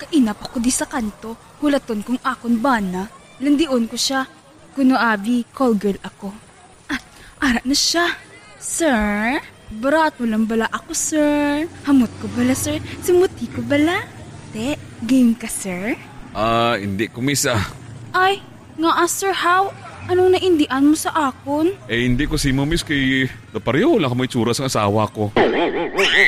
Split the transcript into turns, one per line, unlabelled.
Kainap ako di sa kanto. Hulaton kong akon bana. Landion ko siya. Kuno abi, call girl ako. Ara na siya. Sir? Barat mo lang bala ako, sir. Hamot ko bala, sir. Sumuti ko bala. Te, game ka, sir?
Hindi ko, miss.
Ay, nga sir, how? Anong naindian mo sa akon?
Hindi ko si mo, miss, kay napareho lang ka may tsura sa asawa ko.